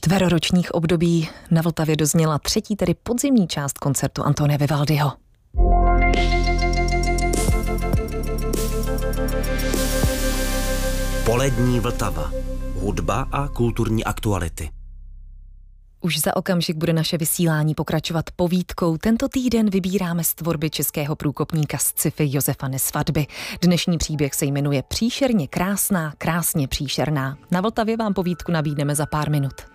čtveroročních období na Vltavě dozněla třetí, tedy podzimní část koncertu Antonia Vivaldiho. Polední Vltava. Hudba a kulturní aktuality. Už za okamžik bude naše vysílání pokračovat povídkou. Tento týden vybíráme z tvorby českého průkopníka z sci-fi Josefa Nesvadby. Dnešní příběh se jmenuje Příšerně krásná, krásně příšerná. Na Vltavě vám povídku nabídneme za pár minut.